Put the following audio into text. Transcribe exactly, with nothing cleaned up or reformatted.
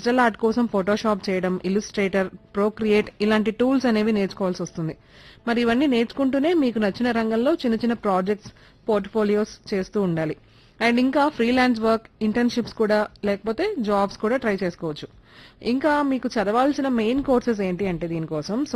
Digital art కోసం Photoshop చేయడం, Illustrator, procreate ఇలాంటి టూల్స్ అనేవి నేర్చుకోవాల్సి వస్తుంది. మరి ఇవన్నీ నేర్చుకుంటూనే మీకు నచ్చిన రంగంలో చిన్న చిన్న ప్రాజెక్ట్స్, పోర్ట్ఫోలియోస్ చేస్తూ ఉండాలి. అండ్ ఇంకా ఫ్రీలాన్స్ వర్క్, ఇంటర్న్షిప్స్ కూడా లేకపోతే జాబ్స్ కూడా ట్రై చేసుకోవచ్చు. ఇంకా మీకు చదవాల్సిన మెయిన్ కోర్సెస్ ఏంటి అంటే దీనికోసం